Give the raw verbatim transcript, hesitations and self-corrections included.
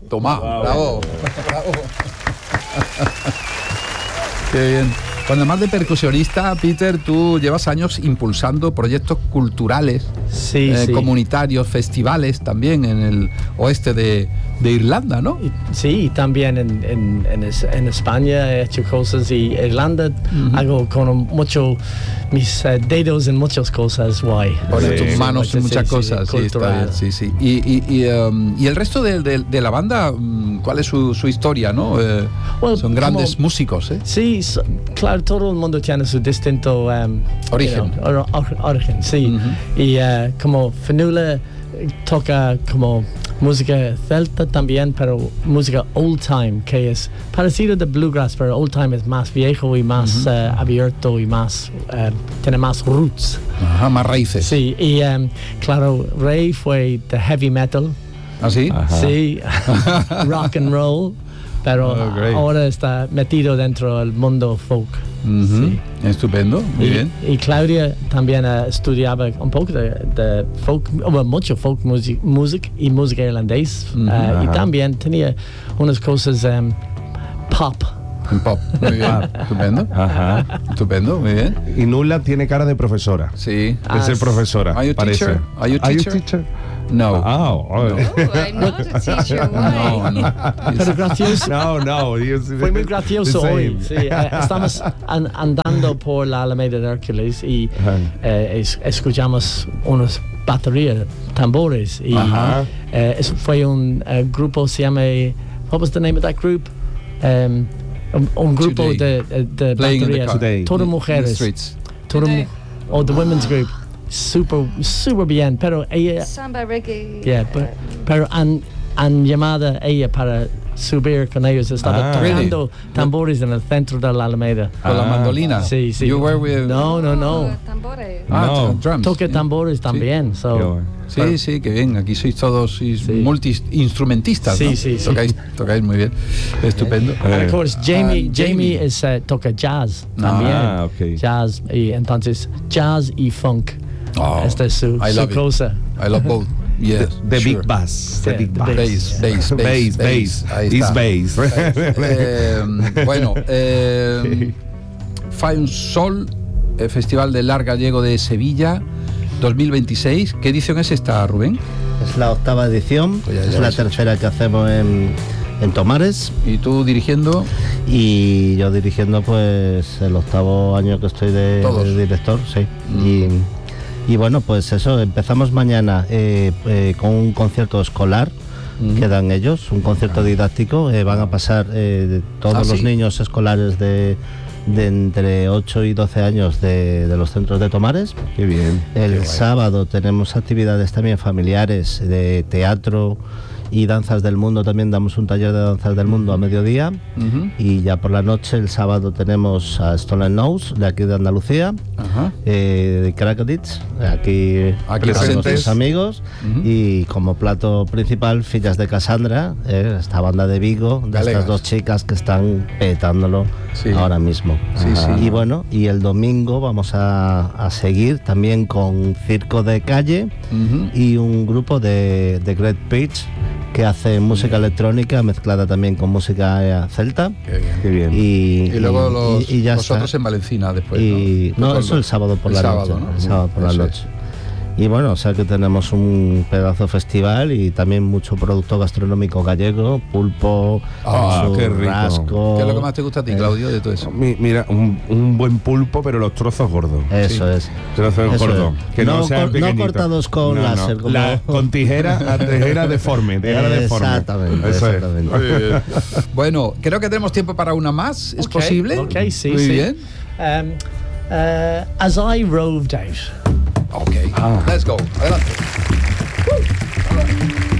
Toma, Wow. bravo, bravo. Qué bien. Bueno, además de percusionista, Peter, tú llevas años impulsando proyectos culturales, Sí, eh, sí. comunitarios, festivales también en el oeste de, de Irlanda, ¿no? Y- Sí, y también en, en, en, es- en España he hecho cosas y Irlanda Ujú. hago con mucho mis eh, dedos en muchas cosas guay. Pones Sí, tus sí, manos en sí, muchas sí, cosas, sí, está cultural. bien, sí, sí. Y, y, y, um, y el resto de, de- de la banda, um, ¿cuál es su, su historia, no? Eh, Well, son grandes como- músicos, ¿eh? Sí, so- claro, todo el mundo tiene su distinto um, Origen. you know, or- or- origen, sí. Ujú. Y eh, como Fionnuala eh, toca como música celta también, pero música old time, que es parecido de bluegrass, pero old time es más viejo y más Ujú. eh, abierto y más eh, tiene más roots. Ajá, más raíces. Sí, y um, claro, Ray fue de heavy metal, ¿Ah, sí? Ajá. sí, rock and roll, pero Oh, great. ahora está metido dentro del mundo folk. Ujú. Sí. Estupendo, muy y, bien. y Claudia también eh, estudiaba un poco de, de folk, bueno, mucho folk music, music y música irlandés. Ujú. eh, y Ajá. también tenía unas cosas em, pop. En pop, muy bien. Estupendo, Ajá. estupendo, muy bien. Y Nuala tiene cara de profesora. Sí. De Ah, ser profesora. Are you parece. teacher? Are you teacher? No. Ah, oh, Oh, I'm not a teacher. No, Why? no. Pero gracioso. no, no. Fue muy gracioso hoy. Sí, eh, estamos an- andando por la Alameda de Hércules y Ajá. eh, es- escuchamos unas baterías, tambores. Y Ajá. eh, eso fue un eh, grupo, se llama. What was the name of that group? Um, un, un grupo Today. de, de, de Playing in the baterías. car. Today. Todas In the mujeres. streets. Todas mu- Today. oh, the women's group. Super, super bien. Pero ella. Samba reggae. Yeah, pero, pero han, han llamado a ella para subir con ellos. Estaba Ah. tocando tambores en el centro de la Alameda. Con la Ah. mandolina. Sí, sí. You were with... No, no, no. Oh, tambores. Ah, No. drums. Toque Sí. tambores también. Qué So, bueno. Sí, sí, qué bien. Aquí sois todos sois Sí. multi-instrumentistas, Sí, ¿no? sí, sí. Tocáis, tocáis muy bien. Estupendo. and of course, Jamie, And Jamie, Jamie. es, eh, toca jazz Ah, también. ok. Jazz. Y entonces, jazz y funk. Oh, Esta es su, I su love it. cosa. I love both. Yes, The sure. Big Bass. The Yeah, Big the Bass. Bass, bass, Bass, bass. Ahí It's está. bass. Eh, bueno, eh, Fai un Sol, eh, Festival del Lar Gallego de Sevilla, dos mil veintiséis. ¿Qué edición es esta, Rubén? Es la octava edición, Pues ya es llevas la ocho. tercera que hacemos en, en Tomares Y tú dirigiendo. y yo dirigiendo pues el octavo año que estoy de, Todos. de director, sí. Mm. Y, y bueno, pues eso, empezamos mañana eh, eh, con un concierto escolar Mm. que dan ellos, un concierto didáctico, eh, van a pasar eh, de todos Ah, los ¿sí? niños escolares de, de entre ocho y doce años de, de los centros de Tomares. Qué bien. El Qué guay. sábado tenemos actividades también familiares de teatro y danzas del mundo. También damos un taller de danzas del mundo a mediodía. Ujú. Y ya por la noche, el sábado, tenemos a Stolen Nose, de aquí de Andalucía, Ajá. eh, de Krakadits, aquí, Aquí están presentes. nuestros amigos. Ujú. Y como plato principal, Fillas de Cassandra, eh, esta banda de Vigo, de Galegas. estas dos chicas que están petándolo Sí. ahora mismo. Sí, sí. Y bueno, y el domingo vamos a, a seguir también con Circo de Calle Ujú. y un grupo de, de Great Pitch que hace música electrónica mezclada también con música eh, celta. Qué bien. Qué bien. Y, Y luego y- los, y ya vosotros está. en Valencina después. Y, ¿no? no, Pues eso el sábado por el la sábado, noche. ¿no? El sábado por la Eso es. noche. Y bueno, o sea que tenemos un pedazo festival y también mucho producto gastronómico gallego, pulpo, Ah, qué rico. churrasco. ¿Qué es lo que más te gusta a ti, Eh, Claudio, de todo eso? Mi- Mira, un, un buen pulpo, pero los trozos gordos. Eso es. Trozos Eso gordos. es. Que no, No sean cor- no pequeñitos. cortados con láser, como- La- con tijera, a tijera deforme. Tijera deforme. Exactamente, Eso es. exactamente. Bueno, creo que tenemos tiempo para una más. ¿Es Ok, posible? ok, sí, Muy sí. bien. Um, uh, as I roved out. Ok. Ah. Let's go. Adelante.